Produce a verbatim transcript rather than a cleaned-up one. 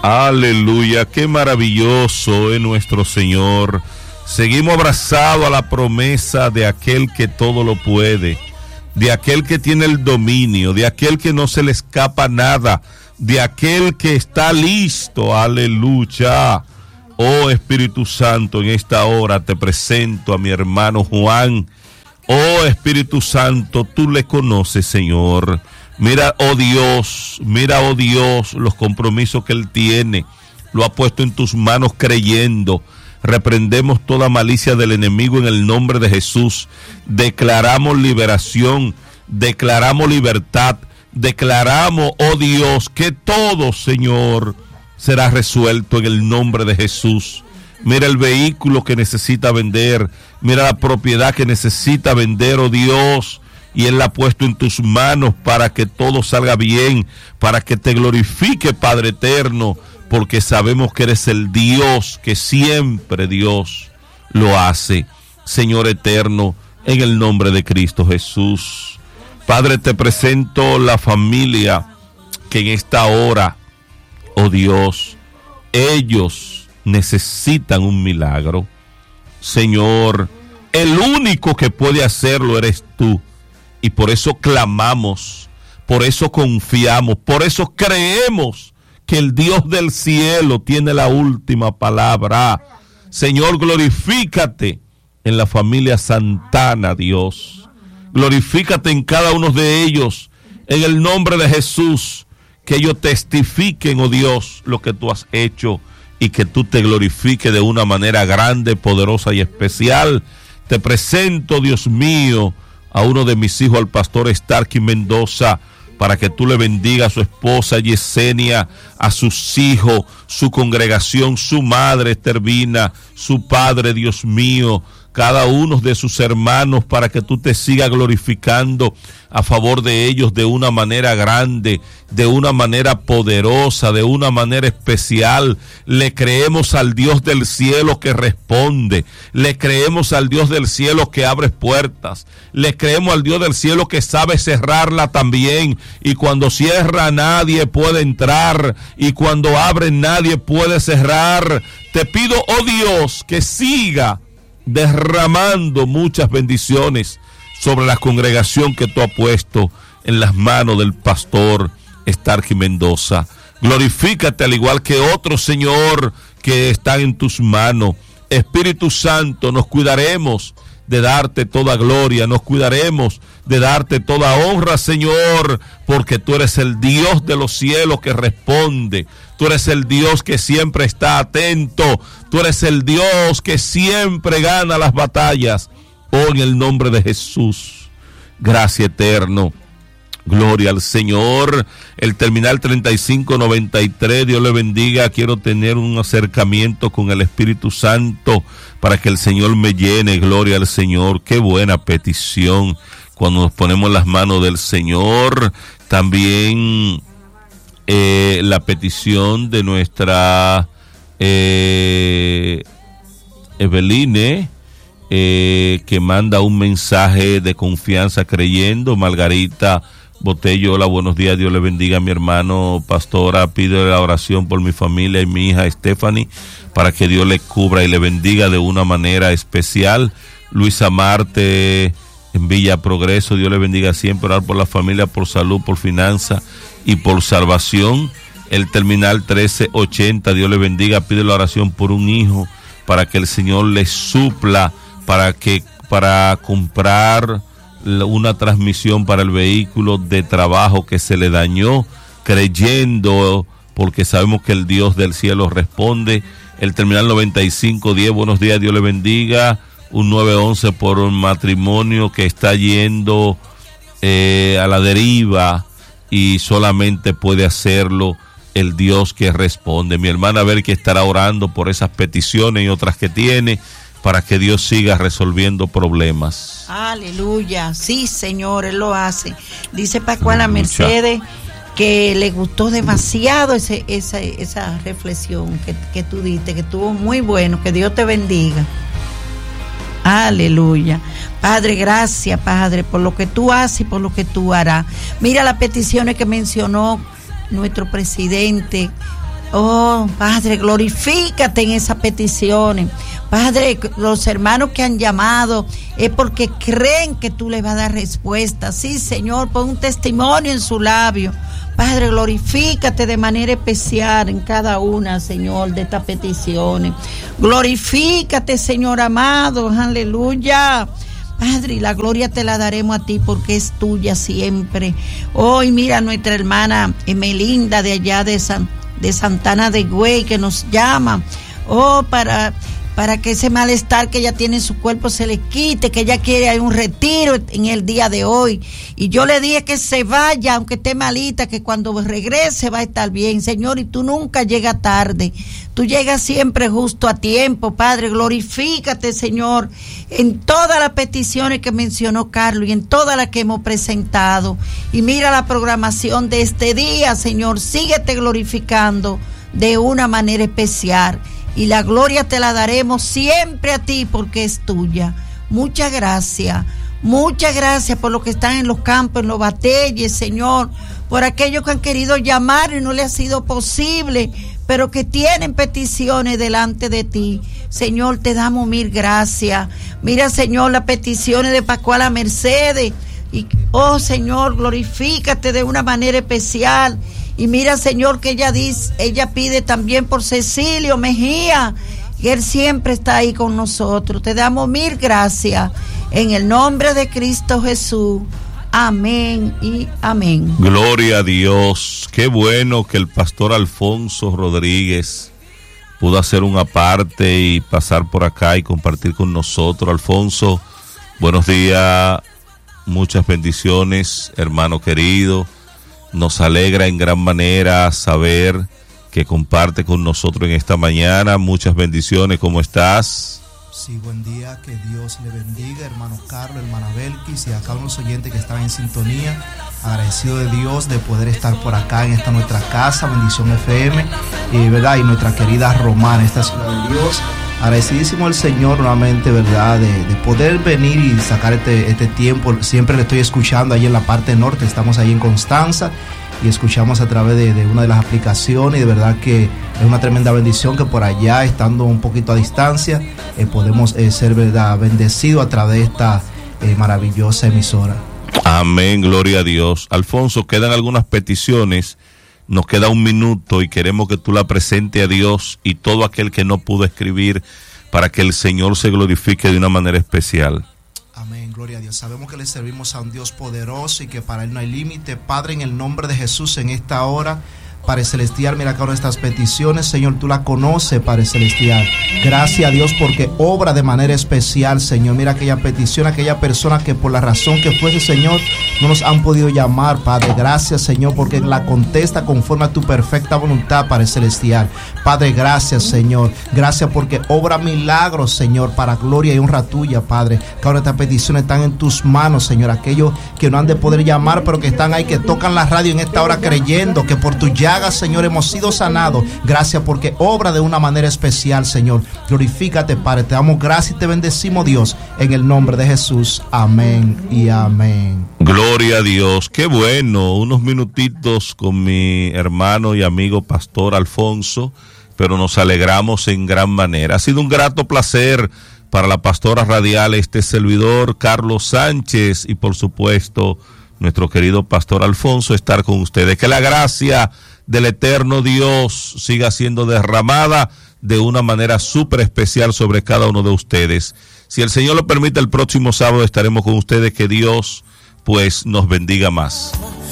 Aleluya, qué maravilloso es nuestro Señor. Seguimos abrazados a la promesa de aquel que todo lo puede, de aquel que tiene el dominio, de aquel que no se le escapa nada, de aquel que está listo. Aleluya. Oh Espíritu Santo, en esta hora te presento a mi hermano Juan. Oh Espíritu Santo, tú le conoces, Señor. Mira, oh Dios, mira, oh Dios, los compromisos que él tiene. Lo ha puesto en tus manos creyendo. Reprendemos toda malicia del enemigo en el nombre de Jesús. Declaramos liberación, declaramos libertad, declaramos, oh Dios, que todo, Señor, será resuelto en el nombre de Jesús. Mira el vehículo que necesita vender, mira la propiedad que necesita vender, oh Dios, y Él la ha puesto en tus manos para que todo salga bien, para que te glorifique, Padre eterno, porque sabemos que eres el Dios que siempre, Dios, lo hace. Señor eterno, en el nombre de Cristo Jesús. Padre, te presento la familia que en esta hora, oh Dios, ellos necesitan un milagro. Señor, el único que puede hacerlo eres tú. Y por eso clamamos, por eso confiamos, por eso creemos que el Dios del cielo tiene la última palabra. Señor, glorifícate en la familia Santana, Dios. Glorifícate en cada uno de ellos, en el nombre de Jesús. Que ellos testifiquen, oh Dios, lo que tú has hecho y que tú te glorifiques de una manera grande, poderosa y especial. Te presento, Dios mío, a uno de mis hijos, al pastor Starky Mendoza, para que tú le bendigas a su esposa Yesenia, a sus hijos, su congregación, su madre Estervina, su padre, Dios mío, cada uno de sus hermanos, para que tú te sigas glorificando a favor de ellos de una manera grande, de una manera poderosa, de una manera especial. Le creemos al Dios del cielo que responde, le creemos al Dios del cielo que abre puertas, le creemos al Dios del cielo que sabe cerrarla también, y cuando cierra nadie puede entrar, y cuando abre nadie puede cerrar. Te pido, oh Dios, que siga derramando muchas bendiciones sobre la congregación que tú has puesto en las manos del pastor Starky Mendoza. Glorifícate al igual que otros, Señor, que están en tus manos. Espíritu Santo, nos cuidaremos de darte toda gloria, nos cuidaremos de darte toda honra, Señor, porque tú eres el Dios de los cielos que responde, tú eres el Dios que siempre está atento, tú eres el Dios que siempre gana las batallas. Oh, en el nombre de Jesús, gracias eterno, gloria al Señor. El terminal treinta y cinco noventa y tres, Dios le bendiga. Quiero tener un acercamiento con el Espíritu Santo para que el Señor me llene, gloria al Señor. Qué buena petición cuando nos ponemos en las manos del Señor. También eh, la petición de nuestra eh, Eveline, eh, que manda un mensaje de confianza creyendo. Margarita Botello, hola, buenos días, Dios le bendiga a mi hermano, pastora, pido la oración por mi familia y mi hija Stephanie, para que Dios le cubra y le bendiga de una manera especial. Luisa Marte, en Villa Progreso, Dios le bendiga siempre, orar por la familia, por salud, por finanzas y por salvación. El terminal trece ochenta, Dios le bendiga, pide la oración por un hijo, para que el Señor le supla, para que, para comprar una transmisión para el vehículo de trabajo que se le dañó, creyendo, porque sabemos que el Dios del cielo responde. El terminal noventa y cinco diez, buenos días, Dios le bendiga. Un nueve once por un matrimonio que está yendo eh, a la deriva, y solamente puede hacerlo el Dios que responde. Mi hermana a ver que estará orando por esas peticiones y otras que tiene, para que Dios siga resolviendo problemas. Aleluya, sí, Señor, Él lo hace. Dice Pascuala Mercedes que le gustó demasiado ese, esa, esa reflexión que, que tú diste, que estuvo muy bueno, que Dios te bendiga. Aleluya. Padre, gracias, Padre, por lo que tú haces y por lo que tú harás. Mira las peticiones que mencionó nuestro presidente Oh, Padre, glorifícate en esas peticiones. Padre, los hermanos que han llamado es porque creen que tú le vas a dar respuesta. Sí, Señor, pon un testimonio en su labio. Padre, glorifícate de manera especial en cada una, Señor, de estas peticiones. Glorifícate, Señor amado, aleluya. Padre, y la gloria te la daremos a ti porque es tuya siempre. Hoy mira a nuestra hermana Melinda de allá de, San, de Santana de Güey que nos llama. Oh, para... para que ese malestar que ella tiene en su cuerpo se le quite, que ella quiere un retiro en el día de hoy. Y yo le dije que se vaya, aunque esté malita, que cuando regrese va a estar bien. Señor, y tú nunca llegas tarde. Tú llegas siempre justo a tiempo, Padre. Glorifícate, Señor, en todas las peticiones que mencionó Carlos y en todas las que hemos presentado. Y mira la programación de este día, Señor. Síguete glorificando de una manera especial. Y la gloria te la daremos siempre a ti porque es tuya. Muchas gracias, muchas gracias por los que están en los campos, en los batalles, Señor, por aquellos que han querido llamar y no les ha sido posible, pero que tienen peticiones delante de ti. Señor, te damos mil gracias. Mira, Señor, las peticiones de Pascuala Mercedes. Y, oh, Señor, glorifícate de una manera especial. Y mira, Señor, que ella dice, ella pide también por Cecilio Mejía, que él siempre está ahí con nosotros. Te damos mil gracias en el nombre de Cristo Jesús. Amén y amén. Gloria a Dios. Qué bueno que el pastor Alfonso Rodríguez pudo hacer una parte y pasar por acá y compartir con nosotros. Alfonso, buenos días, muchas bendiciones, hermano querido. Nos alegra en gran manera saber que comparte con nosotros en esta mañana. Muchas bendiciones, ¿cómo estás? Sí, buen día, que Dios le bendiga, hermano Carlos, hermana Belkis y a cada uno de los oyentes que están en sintonía. Agradecido de Dios de poder estar por acá en esta nuestra casa, Bendición F M, y, ¿verdad? Y nuestra querida Romana, esta ciudad de Dios. Agradecidísimo al Señor nuevamente, ¿verdad? De, de poder venir y sacar este, este tiempo. Siempre le estoy escuchando ahí en la parte norte, estamos ahí en Constanza y escuchamos a través de, de una de las aplicaciones, y de verdad que es una tremenda bendición que por allá, estando un poquito a distancia, eh, podemos eh, ser, ¿verdad?, bendecidos a través de esta eh, maravillosa emisora. Amén, gloria a Dios. Alfonso, quedan algunas peticiones. Nos queda un minuto y queremos que tú la presentes a Dios y todo aquel que no pudo escribir, para que el Señor se glorifique de una manera especial. Amén, gloria a Dios. Sabemos que le servimos a un Dios poderoso y que para Él no hay límite. Padre, en el nombre de Jesús, en esta hora, Padre Celestial, mira cada una de estas peticiones, Señor, tú la conoces, Padre Celestial. Gracias a Dios porque obra de manera especial, Señor. Mira aquella petición, aquella persona que por la razón que fuese, Señor, no nos han podido llamar, Padre. Gracias, Señor, porque la contesta conforme a tu perfecta voluntad, Padre Celestial. Padre, gracias, Señor. Gracias porque obra milagros, Señor, para gloria y honra tuya, Padre. Cada una de estas peticiones están en tus manos, Señor. Aquellos que no han de poder llamar, pero que están ahí, que tocan la radio en esta hora creyendo que por tu llave, Señor, hemos sido sanados. Gracias porque obra de una manera especial, Señor. Glorifícate, Padre. Te damos gracias y te bendecimos, Dios, en el nombre de Jesús. Amén y amén. Gloria a Dios. Qué bueno. Unos minutitos con mi hermano y amigo pastor Alfonso, pero nos alegramos en gran manera. Ha sido un grato placer para la pastora radial, este servidor Carlos Sánchez, y por supuesto nuestro querido pastor Alfonso, estar con ustedes. Que la gracia del eterno Dios siga siendo derramada de una manera súper especial sobre cada uno de ustedes. Si el Señor lo permite, el próximo sábado estaremos con ustedes. Que Dios pues nos bendiga más.